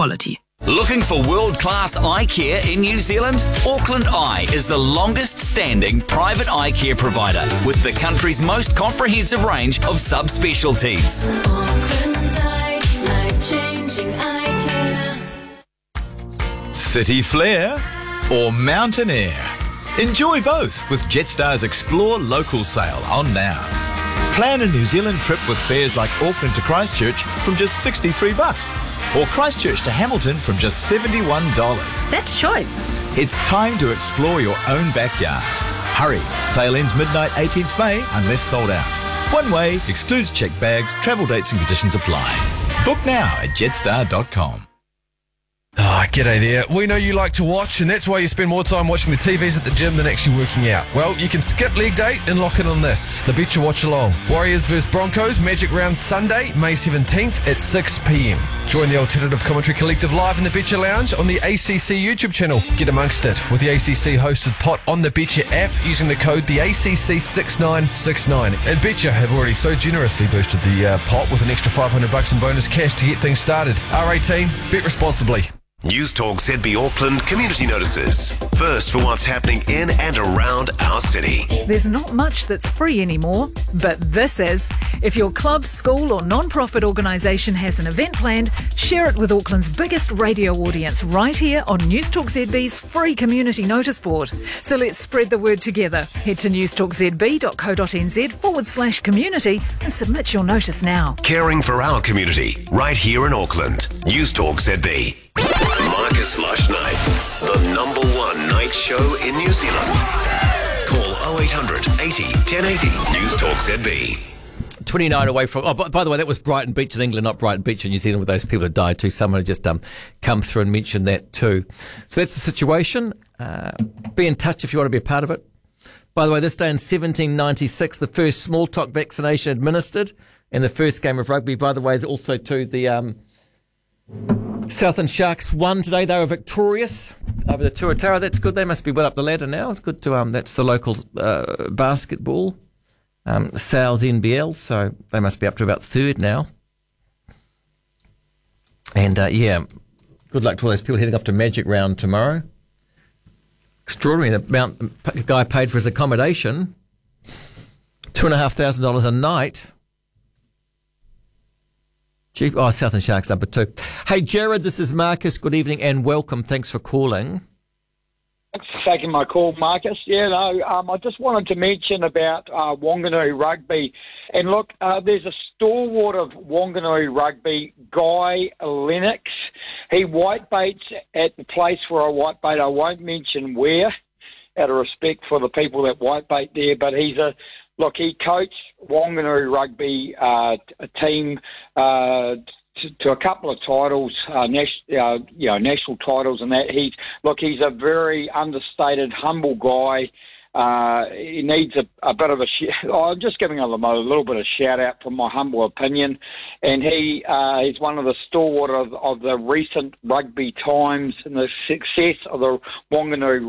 quality. Looking for world-class eye care in New Zealand? Auckland Eye is the longest-standing private eye care provider with the country's most comprehensive range of subspecialties. Auckland Eye, life-changing eye care. City flair or mountain air? Enjoy both with Jetstar's Explore Local Sale on now. Plan a New Zealand trip with fares like Auckland to Christchurch from just $63 or Christchurch to Hamilton from just $71. That's choice. It's time to explore your own backyard. Hurry, sale ends midnight 18th May unless sold out. One way, excludes checked bags, travel dates and conditions apply. Book now at jetstar.com. G'day there. We know you like to watch, and that's why you spend more time watching the TVs at the gym than actually working out. Well, you can skip leg day and lock in on this, the Betcha Watch Along. Warriors vs Broncos, Magic Round Sunday, May 17th at 6 p.m. Join the Alternative Commentary Collective live in the Betcha Lounge on the ACC YouTube channel. Get amongst it with the ACC hosted pot on the Betcha app using the code the ACC6969. And Betcha have already so generously boosted the pot with an extra $500 in bonus cash to get things started. R18, bet responsibly. News Talk ZB Auckland community notices. First for what's happening in and around our city. There's not much that's free anymore, but this is. If your club, school or non-profit organisation has an event planned, share it with Auckland's biggest radio audience right here on News Talk ZB's free community notice board. So let's spread the word together. Head to newstalkzb.co.nz/community and submit your notice now. Caring for our community right here in Auckland. News Talk ZB. Marcus Lush Nights, the number one night show in New Zealand. Call 0800 80 1080 News Talk ZB. 29 away from... Oh, by the way, that was Brighton Beach in England, not Brighton Beach in New Zealand, with those people who died too. Someone had just come through and mentioned that too. So that's the situation. Be in touch if you want to be a part of it. By the way, this day in 1796, the first smallpox vaccination administered, and the first game of rugby. By the way, also too, the... Southland Sharks won today. They were victorious over the Tuatara. That's good. They must be well up the ladder now. It's good to that's the local basketball. Sal's NBL, so they must be up to about third now. And good luck to all those people heading off to Magic Round tomorrow. Extraordinary the amount the guy paid for his accommodation. $2,500 a night. Cheap. Oh, Southern Sharks number 2. Hey, Jared, this is Marcus. Good evening and welcome. Thanks for calling. Thanks for taking my call, Marcus. I just wanted to mention about Wanganui Rugby. And look, there's a stalwart of Wanganui Rugby, Guy Lennox. He whitebaits at the place where I whitebait. I won't mention where, out of respect for the people that whitebait there, but he coached Wanganui Rugby a team to a couple of titles, national titles, and that. He's a very understated, humble guy. He needs a bit of I'm just giving him a little bit of shout out from my humble opinion, and he's one of the stalwart of the recent rugby times and the success of the Wanganui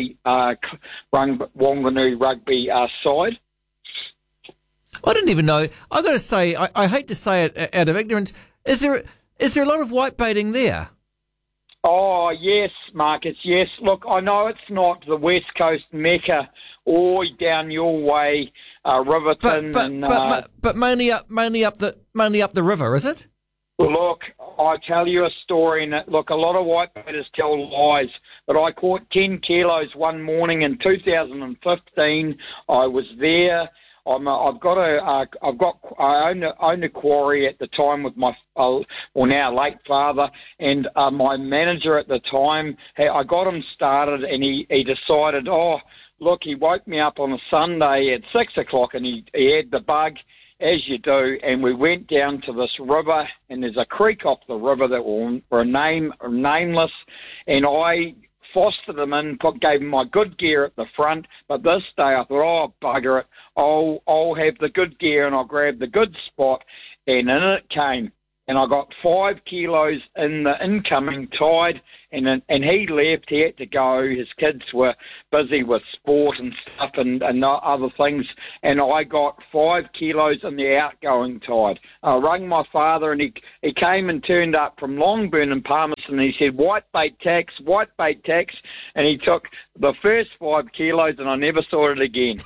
Rugby side. I didn't even know. I've got to say, I hate to say it out of ignorance. Is there a lot of whitebaiting there? Oh, yes, Marcus, yes. Look, I know it's not the West Coast Mecca or down your way, Riverton. But mainly up the river, is it? Look, I tell you a story, and look, a lot of whitebaiters tell lies, but I caught 10 kilos one morning in 2015. I was there. I owned a quarry at the time with my now late father, and my manager at the time. I got him started, and he decided, he woke me up on a Sunday at 6 o'clock, and he had the bug, as you do, and we went down to this river, and there's a creek off the river that were nameless, and I fostered him in, gave him my good gear at the front, but this day I thought, bugger it, I'll have the good gear and I'll grab the good spot, and in it came, and I got 5 kilos in the incoming tide, and he left, he had to go, his kids were busy with sport and stuff and other things, and I got 5 kilos in the outgoing tide. I rang my father, and he came and turned up from Longburn in Palmerston and he said, whitebait tax, and he took the first 5 kilos, and I never saw it again.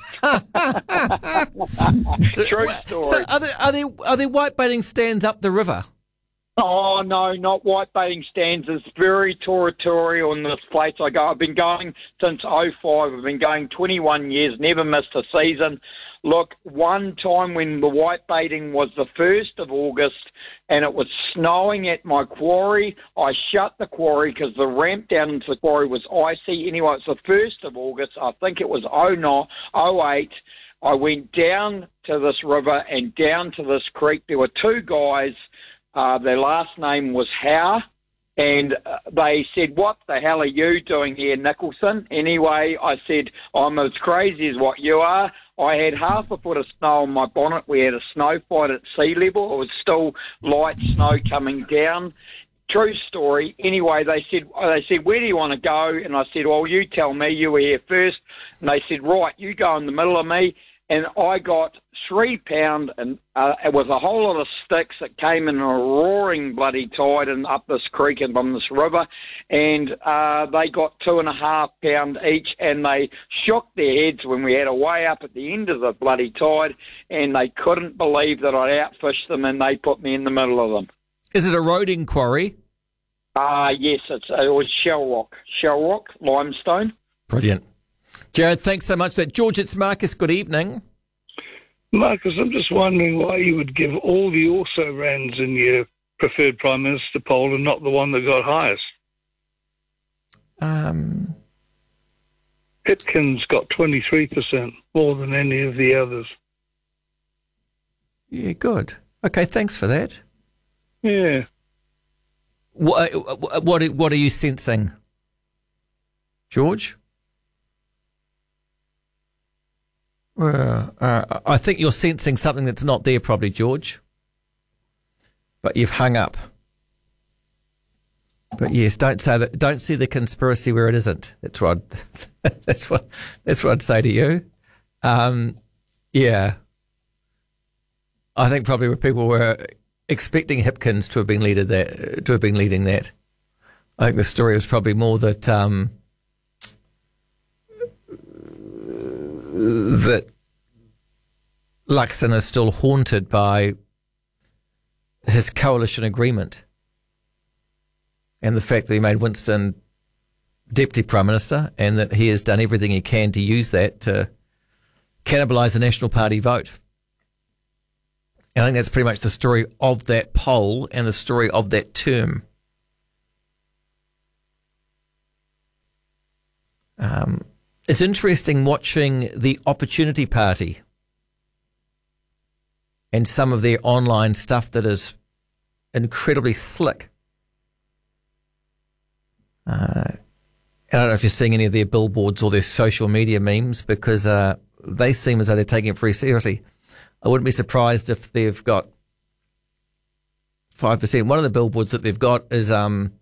True story. So are there whitebaiting stands up the river? Oh, no, not whitebaiting stands. It's very territorial in this place. I've been going since 05. I've been going 21 years, never missed a season. Look, one time when the whitebaiting was the 1st of August and it was snowing at my quarry, I shut the quarry because the ramp down into the quarry was icy. Anyway, it's the 1st of August. I think it was 08. I went down to this river and down to this creek. There were 2 guys. Their last name was Howe, and they said, what the hell are you doing here, Nicholson? Anyway, I said, I'm as crazy as what you are. I had half a foot of snow on my bonnet. We had a snow fight at sea level. It was still light snow coming down. True story. Anyway, they said, where do you want to go? And I said, well, you tell me. You were here first. And they said, right, you go in the middle of me. And I got 3 pound, and it was a whole lot of sticks that came in a roaring bloody tide and up this creek and on this river, and they got 2.5 pound each, and they shook their heads when we had a way up at the end of the bloody tide, and they couldn't believe that I'd outfished them, and they put me in the middle of them. Is it a roading quarry? Yes, it was shell rock, limestone. Brilliant. Jared, thanks so much. George, it's Marcus. Good evening. Marcus, I'm just wondering why you would give all the also-rans in your preferred Prime Minister poll and not the one that got highest. Hipkins got 23%, more than any of the others. Yeah, good. Okay, thanks for that. Yeah. What are you sensing, George? I think you're sensing something that's not there, probably, George. But you've hung up. But yes, don't say that. Don't see the conspiracy where it isn't. That's what. That's what I'd say to you. Yeah. I think probably where people were expecting Hipkins to have been leading that. I think the story was probably more that that Luxon is still haunted by his coalition agreement and the fact that he made Winston Deputy Prime Minister and that he has done everything he can to use that to cannibalise the National Party vote. And I think that's pretty much the story of that poll and the story of that term. It's interesting watching the Opportunity Party and some of their online stuff that is incredibly slick. And I don't know if you're seeing any of their billboards or their social media memes because they seem as though they're taking it very seriously. I wouldn't be surprised if they've got 5%. One of the billboards that they've got is, they're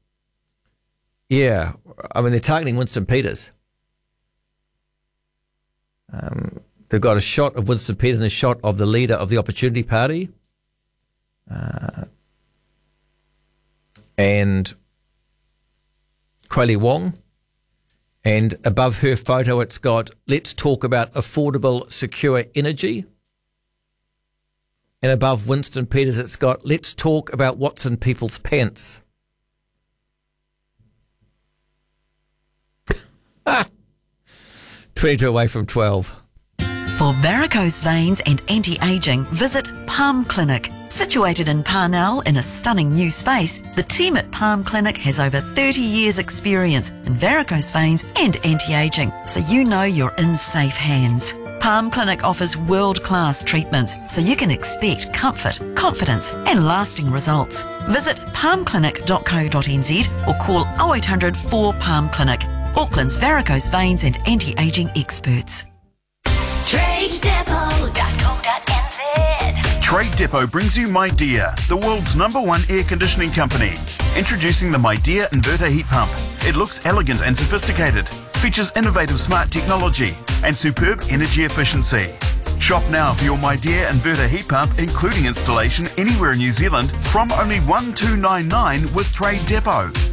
targeting Winston Peters. They've got a shot of Winston Peters and a shot of the leader of the Opportunity Party. And Kweli Wong. And above her photo, it's got, let's talk about affordable, secure energy. And above Winston Peters, it's got, let's talk about what's in people's pants. 22 away from 12. For varicose veins and anti-aging, visit Palm Clinic. Situated in Parnell in a stunning new space, the team at Palm Clinic has over 30 years experience in varicose veins and anti-aging, so you know you're in safe hands. Palm Clinic offers world-class treatments, so you can expect comfort, confidence and lasting results. Visit palmclinic.co.nz or call 0800 4PALM Clinic, Auckland's varicose veins and anti-aging experts. TradeDepot.co.nz. Trade Depot brings you MyDear, the world's #1 air conditioning company. Introducing the MyDear inverter heat pump. It looks elegant and sophisticated, features innovative smart technology and superb energy efficiency. Shop now for your MyDear inverter heat pump, including installation anywhere in New Zealand, from only $1,299 with Trade Depot.